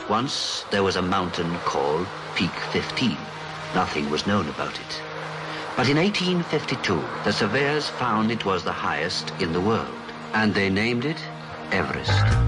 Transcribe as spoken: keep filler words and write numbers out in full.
Once there was a mountain called Peak fifteen. Nothing was known about it. But in eighteen fifty-two, the surveyors found it was the highest in the world, and they named it Everest.